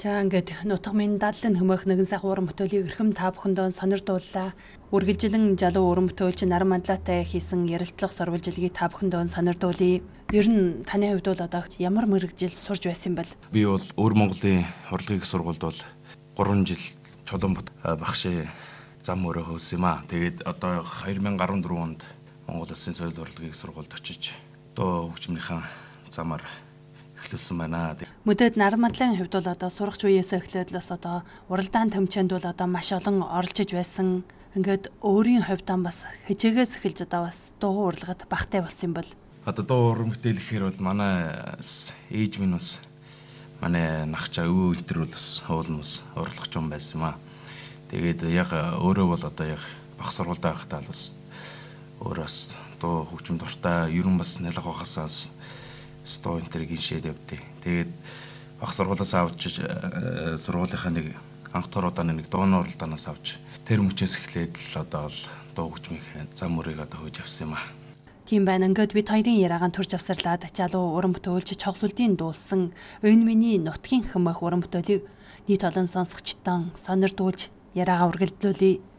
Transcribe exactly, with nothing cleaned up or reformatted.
За ингээд нутаг минь дадлын хөмөх нэгэн сайхан уран бүтээлийг эрхэм та бүхэндээ сонирдууллаа. Үргэлжилэн залуу уран бүтээлч Наран Манлаатай хийсэн ярилцлага сурвалжилгийг та бүхэндээ сонирдуулъя. Ер нь таны хувьд бол одоо ямар мэрэгжил сурж байсан юм бэ? Би бол Өвөр Монголын урлагийн сургуульд бол гурван жил Чулуунбат багшийн зам өрөө хөөс юм аа. Тэгээд одоо две тысячи четырнадцать онд Монгол Улсын соёл урлагийн сургуульд очиж одоо хөгжмийнхаа замаар эхлүүлсэн байна. Мөдөд Наран Манлайн хувьд бол одоо сурагч үеэс эхлээд л бас одоо уралдаан төвчөнд бол одоо маш олон оролцож байсан. Ингээд өөрийн хувьдаа бас хичээгээс эхэлж одоо бас дуу урлагад багтай болсон юм бол. Одоо дуу уран бүтээл гэхээр бол манай ээж минь бас манай нахчаа өвөө өнтер бол бас уул нас урлагч юм байсан юм аа. Тэгээд яг өөрөө бол одоо яг баг сургуультай байхдаа бас өөрөөс дуу хөгжим дуртай ерөн бас нялга байхасаас стоо энтергийн шийд явдээ. Тэгээд баг сургуулиас авч сургуулийнхаа нэг анх туруудааны нэг дууны уралдаанаас авч тэр мөчөөс эхлээд л одоо л дуу хөгжмийн зам мөрийг одоо хөөж авсан юм аа. Тийм байна. Ингээд бид хоёрын яриагаан турж авсарлаад залуу уран бүтээлч Чогсволдын дуулсан "Энэ миний нутгийн хөмөх" уран бүтээлийг нийт олон сонсогчдоо сонирдуулж яриагаа үргэлжлүүлье.